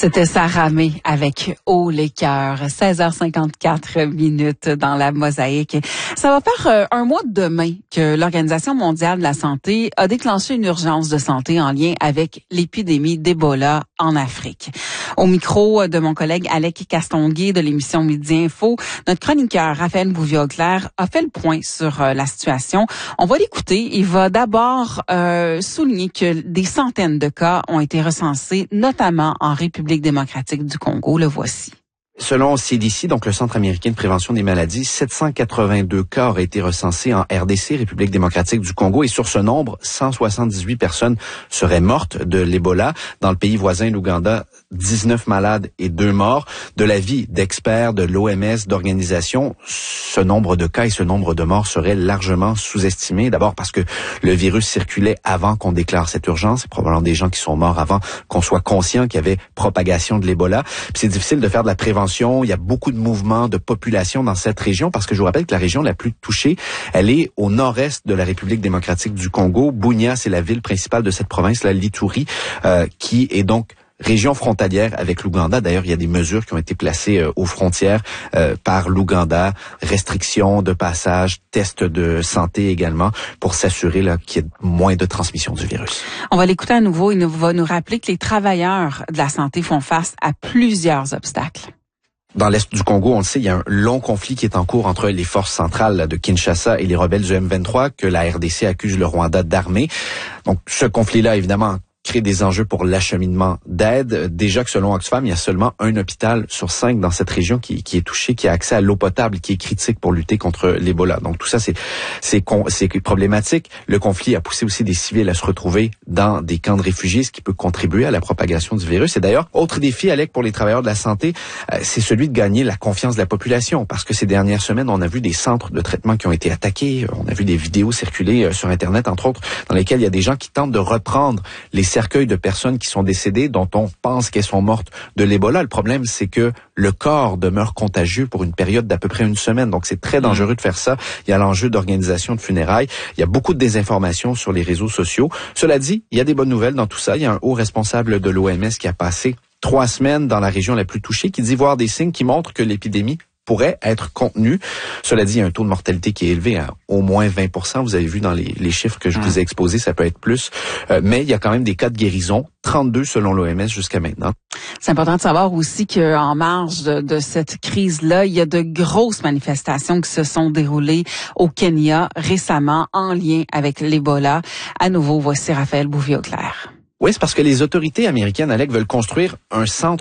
C'était Sarah May avec Haut les cœurs, 16h54 dans la mosaïque. Ça va faire un mois demain que l'Organisation mondiale de la santé a déclenché une urgence de santé en lien avec l'épidémie d'Ebola en Afrique. Au micro de mon collègue Alec Castonguay de l'émission Midi Info, notre chroniqueur Raphaël Bouvier-Auclair a fait le point sur la situation. On va l'écouter. Il va d'abord souligner que des centaines de cas ont été recensés, notamment en République démocratique du Congo. Le voici. Selon CDC, donc le Centre américain de prévention des maladies, 782 cas auraient été recensés en RDC, République démocratique du Congo, et sur ce nombre, 178 personnes seraient mortes de l'Ebola. Dans le pays voisin, l'Ouganda, 19 malades et 2 morts. De l'avis d'experts de l'OMS, d'organisations, ce nombre de cas et ce nombre de morts seraient largement sous-estimés. D'abord parce que le virus circulait avant qu'on déclare cette urgence. C'est probablement des gens qui sont morts avant qu'on soit conscient qu'il y avait propagation de l'Ebola. Puis c'est difficile de faire de la prévention. Il y a beaucoup de mouvements de population dans cette région parce que je vous rappelle que la région la plus touchée, elle est au nord-est de la République démocratique du Congo. Bunia, c'est la ville principale de cette province, la Lituri, qui est donc région frontalière avec l'Ouganda. D'ailleurs, il y a des mesures qui ont été placées aux frontières par l'Ouganda, restrictions de passage, tests de santé également, pour s'assurer qu'il y ait moins de transmission du virus. On va l'écouter à nouveau. Il va nous rappeler que les travailleurs de la santé font face à plusieurs obstacles. Dans l'est du Congo, on le sait, il y a un long conflit qui est en cours entre les forces centrales de Kinshasa et les rebelles du M23 que la RDC accuse le Rwanda d'armer. Donc, ce conflit-là, évidemment, crée des enjeux pour l'acheminement d'aide. Déjà que selon Oxfam, il y a seulement un hôpital sur 5 dans cette région qui est touché, qui a accès à l'eau potable, qui est critique pour lutter contre l'Ebola. Donc tout ça, c'est problématique. Le conflit a poussé aussi des civils à se retrouver dans des camps de réfugiés, ce qui peut contribuer à la propagation du virus. Et d'ailleurs, autre défi, Alec, pour les travailleurs de la santé, c'est celui de gagner la confiance de la population. Parce que ces dernières semaines, on a vu des centres de traitement qui ont été attaqués. On a vu des vidéos circuler sur Internet, entre autres, dans lesquelles il y a des gens qui tentent de reprendre les cercueils de personnes qui sont décédées, dont on pense qu'elles sont mortes de l'Ebola. Le problème, c'est que le corps demeure contagieux pour une période d'à peu près une semaine. Donc, c'est très dangereux de faire ça. Il y a l'enjeu d'organisation de funérailles. Il y a beaucoup de désinformation sur les réseaux sociaux. Cela dit, il y a des bonnes nouvelles dans tout ça. Il y a un haut responsable de l'OMS qui a passé 3 semaines dans la région la plus touchée, qui dit voir des signes qui montrent que l'épidémie pourrait être contenu. Cela dit, il y a un taux de mortalité qui est élevé à au moins 20%. Vous avez vu dans les chiffres que je vous ai exposés, ça peut être plus. Mais il y a quand même des cas de guérison, 32 selon l'OMS jusqu'à maintenant. C'est important de savoir aussi qu'en marge de cette crise-là, il y a de grosses manifestations qui se sont déroulées au Kenya récemment en lien avec l'Ebola. À nouveau, voici Raphaël Bouvier-Auclair. Oui, c'est parce que les autorités américaines, Alec, veulent construire un centre